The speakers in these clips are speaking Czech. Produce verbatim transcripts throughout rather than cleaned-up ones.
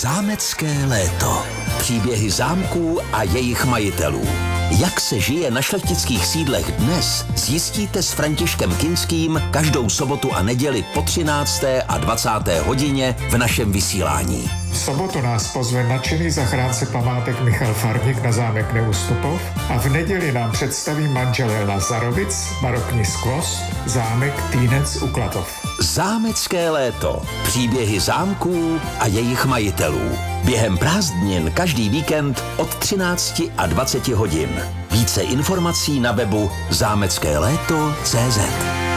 Zámecké léto. Příběhy zámků a jejich majitelů. Jak se žije na šlechtických sídlech dnes, zjistíte s Františkem Kinským každou sobotu a neděli po třinácté a dvacáté hodině v našem vysílání. V sobotu nás pozve nadšený zachránce památek Michal Farník na zámek Neustupov a v neděli nám představí manželé Lazarovic, barokní skvost, zámek Týnec u Klatov. Zámecké léto. Příběhy zámků a jejich majitelů. Během prázdnin každý víkend od třinácti a dvaceti hodin. Více informací na webu zámecké léto tečka cé zet.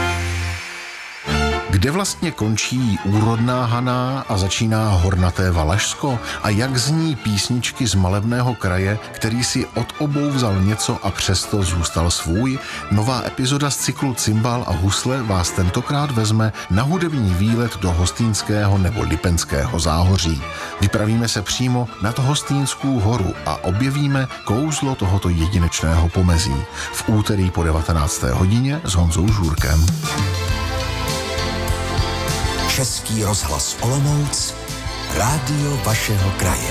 Kde vlastně končí úrodná Haná a začíná hornaté Valašsko? A jak zní písničky z malebného kraje, který si od obou vzal něco a přesto zůstal svůj? Nová epizoda z cyklu Cimbál a husle vás tentokrát vezme na hudební výlet do Hostýnského nebo Lipenského záhoří. Vypravíme se přímo nad Hostýnskou horu a objevíme kouzlo tohoto jedinečného pomezí. V úterý po devatenácté hodině s Honzou Žůrkem. Český rozhlas Olomouc, rádio vašeho kraje.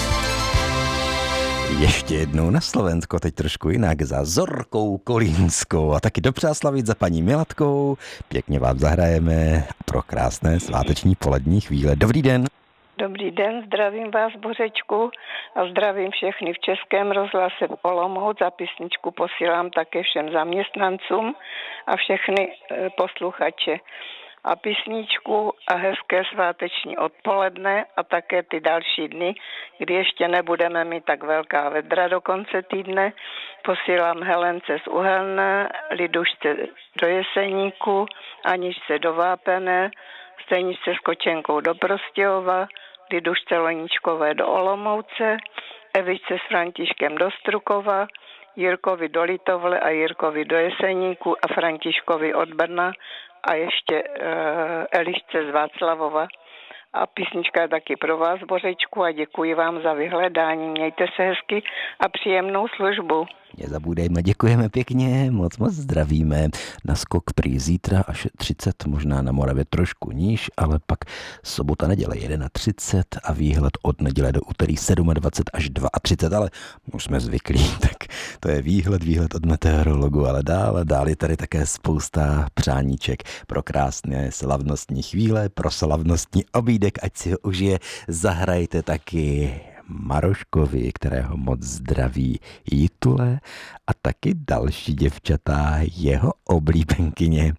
Ještě jednou na Slovensko, teď trošku jinak, za Zorkou Kolínskou a taky do Přáslavic za paní Milatkou. Pěkně vám zahrajeme pro krásné sváteční polední chvíle. Dobrý den. Dobrý den, zdravím vás, Bořečku, a zdravím všechny v Českém rozhlase v Olomouc. A písničku posílám také všem zaměstnancům a všechny e, posluchače. A písničku a hezké sváteční odpoledne a také ty další dny, kdy ještě nebudeme mít tak velká vedra do konce týdne. Posílám Helence z Uhelné, Lidušce do Jeseníku, Aničce do Vápené, Stejničce s Kočenkou do Prostějova, Lidušce Loničkové do Olomouce, Evičce s Františkem do Strukova, Jirkovi do Litovle a Jirkovi do Jeseníku a Františkovi od Brna a ještě uh, Elišce z Václavova. A písnička je taky pro vás, Bořečku, a děkuji vám za vyhledání. Mějte se hezky a příjemnou službu. Nezabudejme, děkujeme pěkně, moc moc zdravíme. Naskok prý zítra až třicet, možná na Moravě trošku níž, ale pak sobota, neděle třicet jedna a výhled od neděle do úterý dvacet sedm až třicet dva, ale už jsme zvyklí, tak to je výhled, výhled od meteorologu, ale dál, dál je tady také spousta přáníček pro krásné slavnostní chvíle, pro slavnostní obídek, ať si ho užije, zahrajte taky Maroškovi, kterého moc zdraví Jitule a taky další děvčata, jeho oblíbenkyně.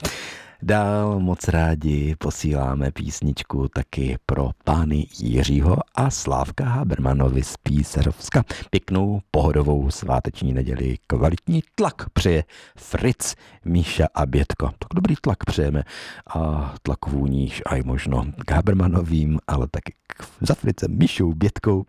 Dál moc rádi posíláme písničku taky pro pány Jiřího a Slávka Habermanovi z Píserovska. Pěknou pohodovou sváteční neděli, kvalitní tlak přeje Fritz, Míša a Bětko. Tak dobrý tlak přejeme a tlakovou níž aj možno k Habermanovým, ale taky za Fritzem, Míšou, Bětkou.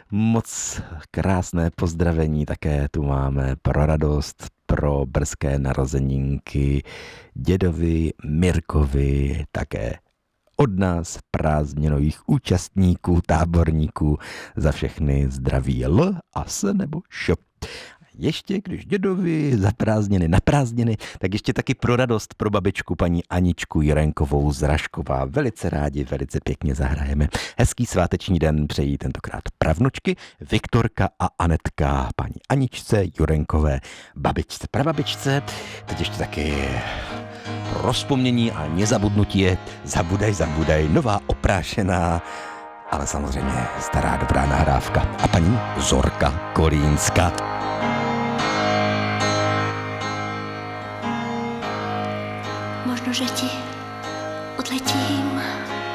Moc krásné pozdravení také tu máme pro radost, pro brzké narozeninky dědovi Mirkovi, také od nás prázdninových účastníků, táborníků, za všechny zdraví L a S nebo Š. Ještě, když dědovi za prázdniny na prázdniny, tak ještě taky pro radost pro babičku paní Aničku Jurenkovou z Raškova. Velice rádi, velice pěkně zahrajeme. Hezký sváteční den přejí tentokrát pravnučky Viktorka a Anetka paní Aničce Jurenkové babičce, prababičce. Teď ještě taky pro vzpomnění a nezabudnutí je Zabudaj, zabudaj, nová oprášená, ale samozřejmě stará dobrá nahrávka. A paní Zorka Kolínska. Možno, že ti odletím